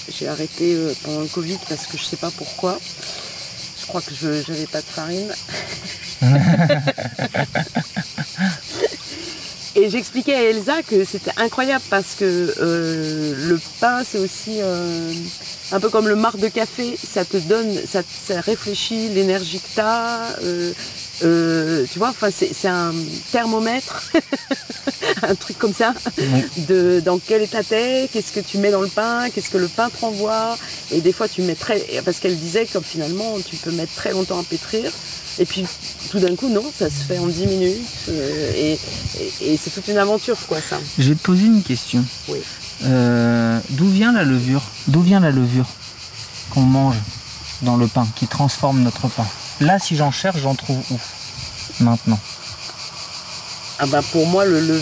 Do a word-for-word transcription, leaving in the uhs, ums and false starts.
j'ai arrêté euh, pendant le Covid parce que je sais pas pourquoi. Je crois que je n'avais pas de farine. Et j'expliquais à Elsa que c'était incroyable parce que euh, le pain, c'est aussi euh, un peu comme le marc de café. Ça te donne, ça, ça réfléchit l'énergie que tu as. Euh, euh, tu vois, enfin, c'est, c'est un thermomètre, un truc comme ça, oui. de dans quel état t'es, qu'est-ce que tu mets dans le pain, qu'est-ce que le pain te renvoie. Et des fois, tu mets très... Parce qu'elle disait que finalement, tu peux mettre très longtemps à pétrir. Et puis, tout d'un coup, non, ça se fait en dix minutes. Euh, et, et, et c'est toute une aventure, quoi, ça. Je vais te poser une question. Oui. Euh, d'où vient la levure D'où vient la levure qu'on mange dans le pain, qui transforme notre pain? Là, si j'en cherche, j'en trouve où maintenant? Ah bah pour moi, le, le,